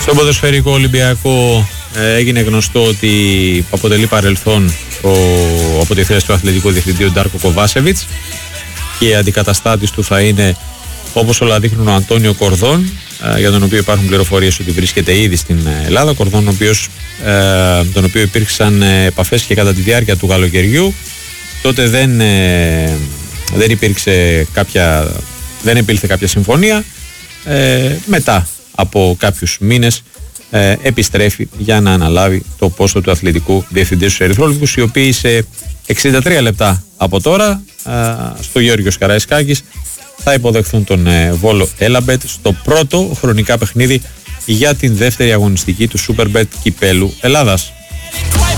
Στον ποδοσφαιρικό Ολυμπιακό έγινε γνωστό ότι αποτελεί παρελθόν από τη θέση του αθλητικού διευθυντή ο Ντάρκο Κοβάσεβιτς και αντικαταστάτης του θα είναι, όπως όλα δείχνουν, ο Αντώνιο Κορδόν, για τον οποίο υπάρχουν πληροφορίες ότι βρίσκεται ήδη στην Ελλάδα. Κορδόν, τον οποίο υπήρξαν επαφές και κατά τη διάρκεια του καλοκαιριού. Τότε δεν επήλθε κάποια συμφωνία. Μετά από κάποιους μήνες επιστρέφει για να αναλάβει το πόστο του αθλητικού διευθυντή στους Ερυθρόλευκους, οι οποίοι σε 63 λεπτά από τώρα στο Γεώργιος Καραϊσκάκης θα υποδεχθούν τον Βόλο Έλαμπετ στο πρώτο χρονικά παιχνίδι για την δεύτερη αγωνιστική του Superbet Κυπέλλου Ελλάδας.